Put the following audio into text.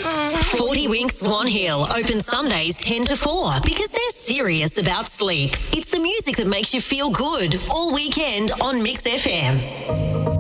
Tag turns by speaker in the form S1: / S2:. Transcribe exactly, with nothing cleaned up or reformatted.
S1: forty Winks Swan Hill open Sundays ten to four because they're serious about sleep. It's the music that makes you feel good all weekend on Mix F M.